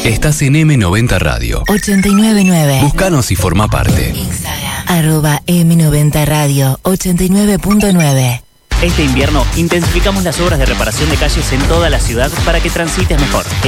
Estás en M90 Radio 899. Búscanos y forma parte. Instagram @M90 Radio 89.9. Este invierno intensificamos las obras de reparación de calles en toda la ciudad para que transites mejor.